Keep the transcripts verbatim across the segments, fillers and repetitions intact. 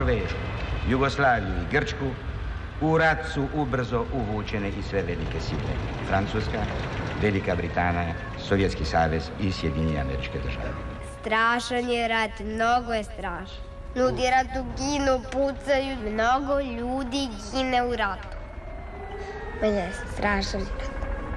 Jugoslaviju i Grčku, u rat su ubrzo uvučene i sve velike sile. Francuska, Velika Britanija, Sovjetski savez i Sjedinjene Američke Države. Strašan je rat, mnogo je strašan. Ljudi ratu ginu, pucaju, mnogo ljudi gine u ratu. Pa je strašan rat.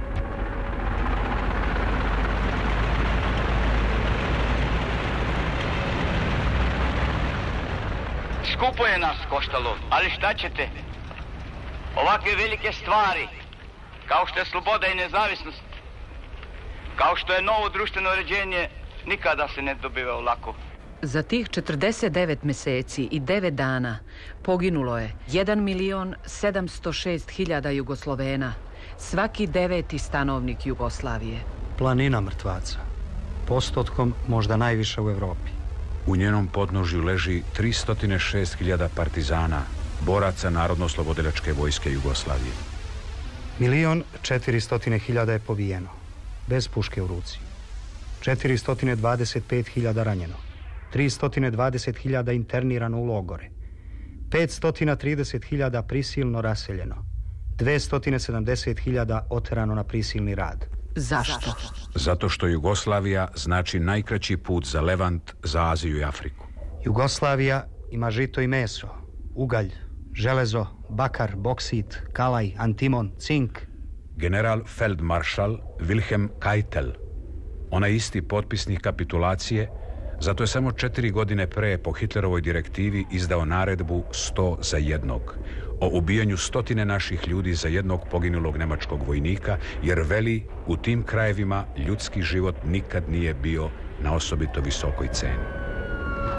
Skupo je nas koštalo, ali šta ćete? Ovakve velike stvari, kao što je sloboda i nezavisnost, kao što je novo društveno uređenje, nikada se ne dobiva lako. Za tih četrdeset devet meseci i devet dana poginulo je jedan milion sedamsto šest hiljada Jugoslovena, svaki deveti stanovnik Jugoslavije. Planina mrtvaca, postotkom možda najviša u Evropi. U njenom podnožju leži tristo šest hiljada partizana, boraca Narodno-oslobodilačke vojske Jugoslavije. Milion četiristo hiljada je pobijeno, bez puške u ruci. četiristo dvadeset pet hiljada ranjeno, tristo dvadeset hiljada internirano u logore, petsto trideset hiljada prisilno raseljeno, dvesta sedamdeset hiljada oterano na prisilni rad. Zašto? Zato što Jugoslavija znači najkraći put za Levant, za Aziju i Afriku. Jugoslavija ima žito i meso, ugalj, železo, bakar, boksit, kalaj, antimon, cink. General Feldmaršal Wilhelm Keitel, onaj isti potpisnik kapitulacije, zato je samo četiri godine pre po Hitlerovoj direktivi izdao naredbu sto za jednog, o ubijanju stotine naših ljudi za jednog poginulog nemačkog vojnika, jer veli, u tim krajevima ljudski život nikad nije bio na osobito visokoj ceni.